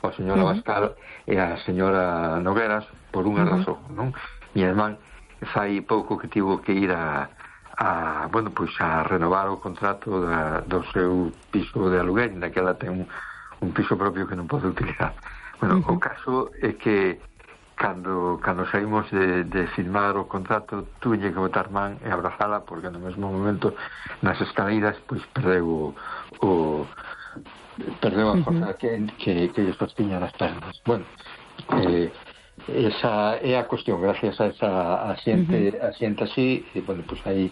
ao señor Abascal e a señora Nogueras por unha razón, non? Miña irmán fai pouco que tivo que ir a renovar o contrato do seu piso de aluguer, daquela ten un piso propio que non pode utilizar. Bueno, o caso é que cando saímos de firmar o contrato, tuve que botar man e abrazala, porque no mesmo momento nas escaleiras pois perdeu a forza que lle sostiña nas pernas. Bueno, esa é a cuestión. Gracias a esa xente así, bueno, pois hai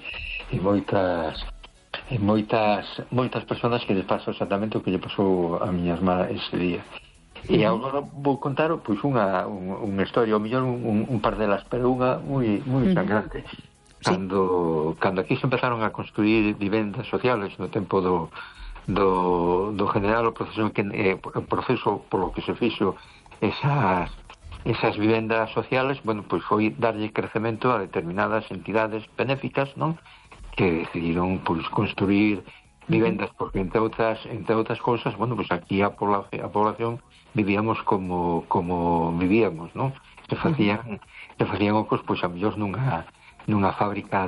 moitas persoas que les pasa exactamente o que lle pasou a miña irmá ese día. E agora vou contar pois unha historia, ou mellor un par delas, pero unha moi sangrante. Cando aquí se empezaron a construir vivendas sociales no tempo do general, o proceso polo que se fixo esas vivendas sociales, bueno, pois foi darlle crecemento a determinadas entidades benéficas, non? Que decidiron pois construir vivendas, porque entre outras cousas, bueno, pois aquí a población vivíamos como vivíamos, non? Se facían ocos, pois a mellor nunha fábrica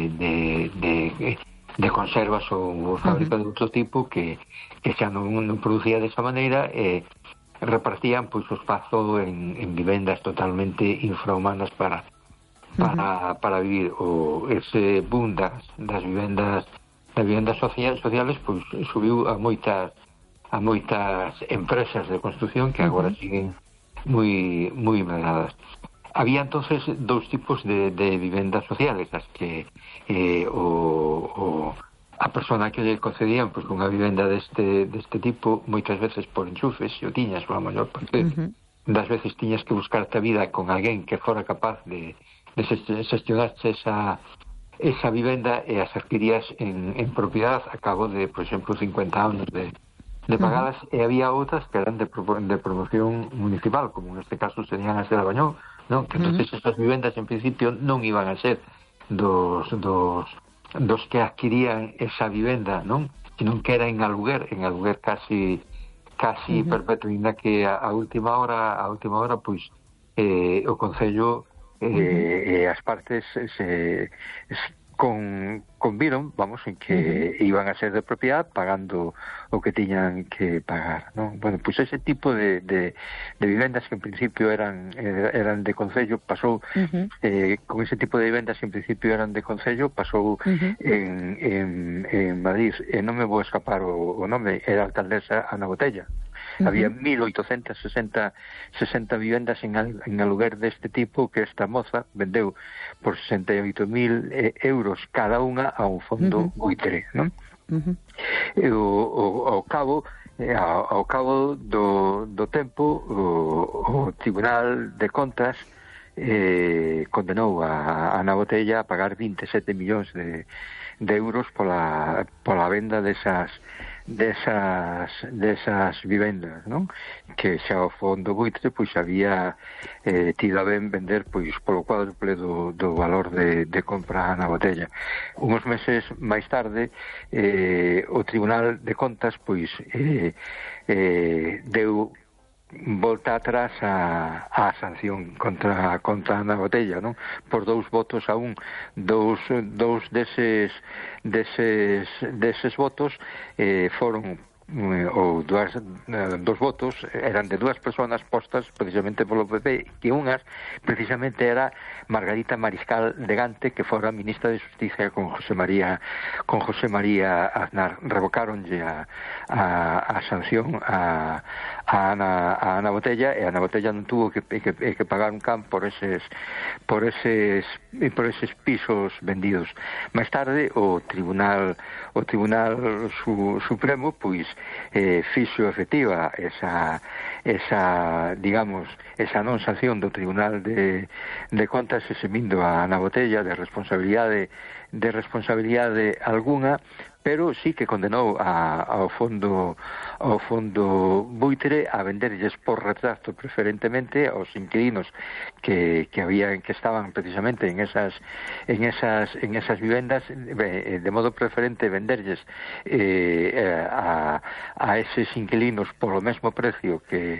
de conservas ou fábrica de outro tipo que xa non producía desa maneira, e repartían pois o espazo en vivendas totalmente infrahumanas para vivir. Ese boom das vivendas sociales pois subiu a moitas empresas de construcción que agora siguen moi medradas. Había entonces dous tipos de vivendas sociales, as que a persona que lle concedían pois unha vivenda deste tipo, moitas veces por enchufes, se o tiñas, a maior parte das veces tiñas que buscarte a vida con alguén que fora capaz de xestionarche esa vivenda, e as adquirías en propiedade a cabo de, por exemplo, 50 anos de pagadas. E había outras que eran de promoción municipal, como neste caso serían as de Labañón, non? Que entonces esas vivendas en principio non iban a ser dos que adquirían esa vivenda, non? Sino que era en aluguer casi perpetuo, ainda que a última hora pois o Concello e as partes conviron, vamos, en que iban a ser de propiedade pagando o que tiñan que pagar, non? Bueno, pois ese tipo de vivendas que en principio eran de Concello pasou con ese tipo de vivendas que en principio eran de Concello pasou en Madrid, e non me vou escapar o nome, era a alcaldesa Ana Botella. Había 1860 vivendas en aluguer deste tipo que esta moza vendeu por 68.000 euros cada unha a un fondo buitre, non? E ao cabo do tempo o Tribunal de Contas condenou a Ana Botella a pagar 27 millóns de euros pola venda desas vivendas, non? Que xa o fondo buitre pois había tido a ben vender pois polo cuádruple do valor de compra na botella. Uns meses máis tarde o Tribunal de Contas pois deu volta atrás a sanción contra Ana Botella, non? Por 2 votos a 1. Dous deses votos foron ou dos votos eran de 2 persoas postas precisamente polo PP, que unhas precisamente era Margarita Mariscal de Gante, que fora ministra de Justicia con José María Aznar. Revocáronlle a sanción a Ana Botella, e Ana Botella non tuvo que pagar un can por eses pisos vendidos. Máis tarde o Tribunal Supremo pois fixo efectiva esa non sanción do Tribunal de Contas, eximindo a Ana Botella de responsabilidade algunha, pero sí que condenou ao fondo buitre a venderlles por retrato preferentemente aos inquilinos que estaban precisamente en esas vivendas, de modo preferente venderlles a eses inquilinos polo mesmo precio que